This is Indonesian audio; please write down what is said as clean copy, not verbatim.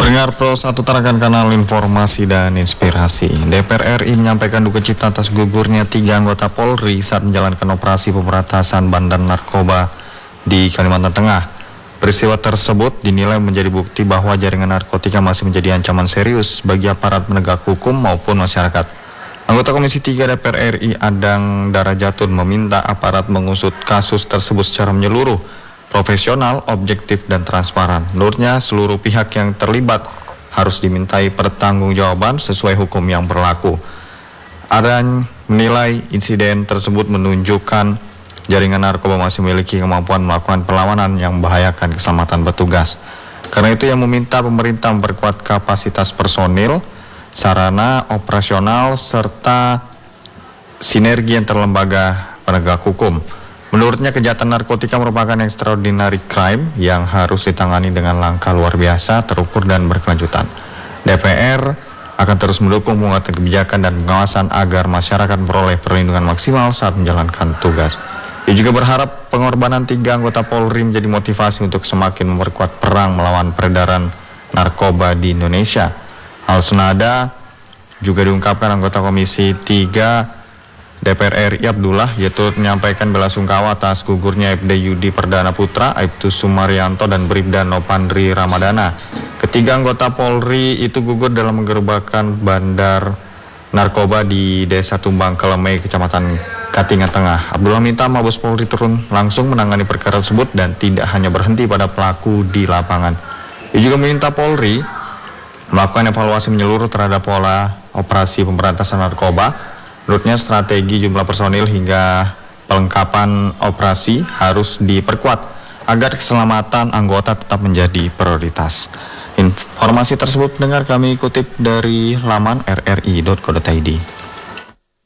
Pendengar Pro 1 Tarakan Kanal Informasi dan Inspirasi. DPR RI menyampaikan duka cita atas gugurnya 3 anggota Polri saat menjalankan operasi pemberantasan bandar narkoba di Kalimantan Tengah. Peristiwa tersebut dinilai menjadi bukti bahwa jaringan narkotika masih menjadi ancaman serius bagi aparat penegak hukum maupun masyarakat. Anggota Komisi 3 DPR RI Adang Darajatun meminta aparat mengusut kasus tersebut secara menyeluruh, profesional, objektif, dan transparan. Menurutnya, seluruh pihak yang terlibat harus dimintai pertanggungjawaban sesuai hukum yang berlaku. Adang menilai insiden tersebut menunjukkan jaringan narkoba masih memiliki kemampuan melakukan perlawanan yang membahayakan keselamatan petugas. Karena itu, yang meminta pemerintah memperkuat kapasitas personil, sarana operasional, serta sinergi antar lembaga penegak hukum. Menurutnya, kejahatan narkotika merupakan extraordinary crime yang harus ditangani dengan langkah luar biasa, terukur, dan berkelanjutan. DPR akan terus mendukung penguatan kebijakan dan pengawasan agar masyarakat memperoleh perlindungan maksimal saat menjalankan tugas. Ia juga berharap pengorbanan 3 anggota Polri menjadi motivasi untuk semakin memperkuat perang melawan peredaran narkoba di Indonesia. Hal senada juga diungkapkan anggota Komisi 3 DPR RI Abdullah, yaitu menyampaikan belasungkawa atas gugurnya Ibda Yudi Perdana Putra, Aibtu Sumaryanto, dan Bribda Nopandri Ramadana. Ketiga anggota Polri itu gugur dalam menggerebekkan bandar narkoba di Desa Tumbang Kelemei, Kecamatan Katingan Tengah. Abdullah minta Mabes Polri turun langsung menangani perkara tersebut dan tidak hanya berhenti pada pelaku di lapangan. Ia juga meminta Polri melakukan evaluasi menyeluruh terhadap pola operasi pemberantasan narkoba. Menurutnya, strategi jumlah personil hingga pelengkapan operasi harus diperkuat agar keselamatan anggota tetap menjadi prioritas. Informasi tersebut dengar kami kutip dari laman rri.co.id.